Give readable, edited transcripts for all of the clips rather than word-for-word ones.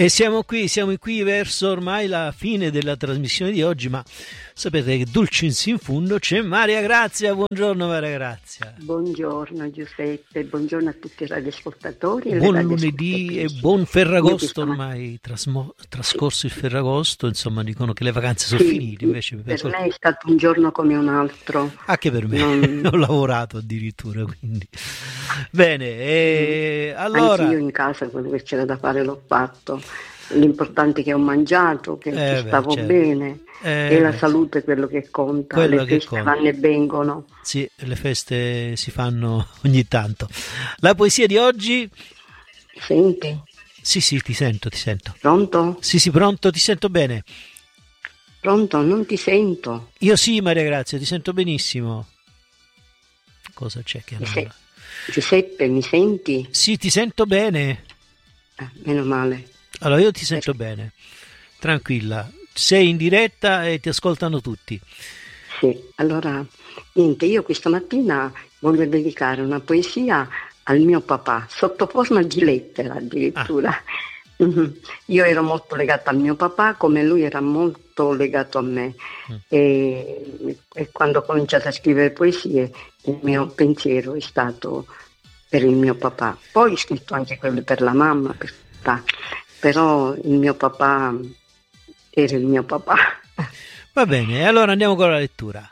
E siamo qui verso ormai la fine della trasmissione di oggi, ma sapete che Dulcis in fundo c'è Maria Grazia. Buongiorno Maria Grazia. Buongiorno Giuseppe, buongiorno a tutti i radioascoltatori. Buon lunedì e buon Ferragosto ormai, trascorso il Ferragosto, insomma dicono che le vacanze sono finite. Invece per me è stato un giorno come un altro. Anche per me, ho lavorato addirittura, quindi. Bene, allora... Anche io in casa quello che c'era da fare l'ho fatto. L'importante è che ho mangiato, che stavo bene, e la salute è quello che conta. Le feste vanno e vengono. Sì, le feste si fanno ogni tanto. La poesia di oggi? Senti? Sì, ti sento. Pronto? Sì, pronto, ti sento bene. Pronto? Non ti sento. Io sì, Maria Grazia, ti sento benissimo. Cosa c'è che non... Giuseppe, mi senti? Sì, ti sento bene. Meno male. Allora, io ti sento bene. Tranquilla. Sei in diretta e ti ascoltano tutti. Sì, allora, niente, io questa mattina voglio dedicare una poesia al mio papà, sotto forma di lettera addirittura. Io ero molto legata al mio papà, come lui era molto legato a me. E quando ho cominciato a scrivere poesie, il mio pensiero è stato per il mio papà. Poi ho scritto anche quelle per la mamma, però il mio papà era il mio papà. Va bene, allora andiamo con la lettura.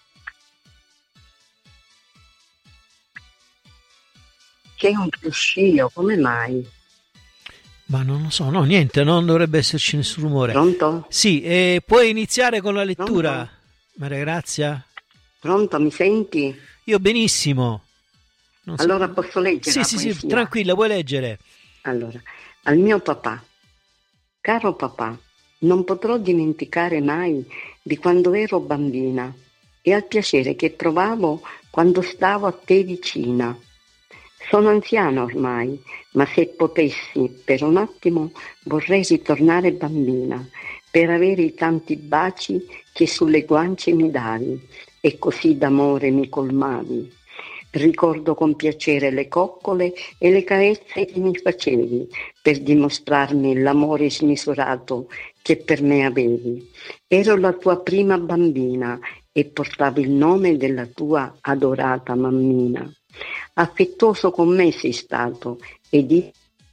C'è un fruscio, come mai? Ma non lo so, no, niente, non dovrebbe esserci nessun rumore. Pronto? Sì, puoi iniziare con la lettura, Pronto? Maria Grazia? Pronto, mi senti? Io benissimo. Allora posso leggere? Sì, tranquilla, puoi leggere. Allora, al mio papà. Caro papà, non potrò dimenticare mai di quando ero bambina e al piacere che provavo quando stavo a te vicina. Sono anziana ormai, ma se potessi per un attimo vorrei ritornare bambina per avere i tanti baci che sulle guance mi davi e così d'amore mi colmavi. Ricordo con piacere le coccole e le carezze che mi facevi per dimostrarmi l'amore smisurato che per me avevi. Ero la tua prima bambina e portavo il nome della tua adorata mammina. Affettuoso con me sei stato e di...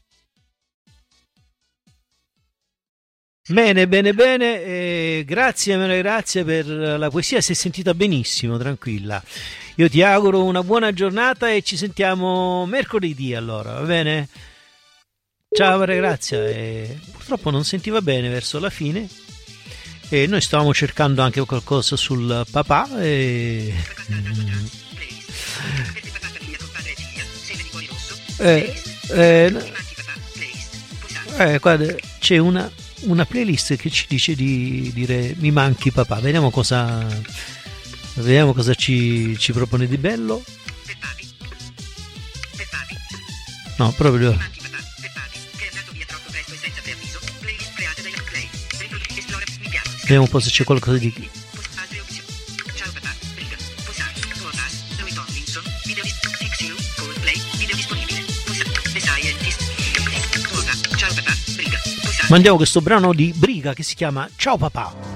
Bene, grazie Maria Grazia per la poesia, si è sentita benissimo, tranquilla. Io ti auguro una buona giornata e ci sentiamo mercoledì allora, va bene? Ciao Maria Grazia, purtroppo non sentiva bene verso la fine e noi stavamo cercando anche qualcosa sul papà e... guarda, c'è una playlist che ci dice di dire mi manchi papà. Vediamo cosa ci propone di bello. No, proprio. Vediamo un po' se c'è qualcosa di... Mandiamo questo brano di Briga che si chiama Ciao papà.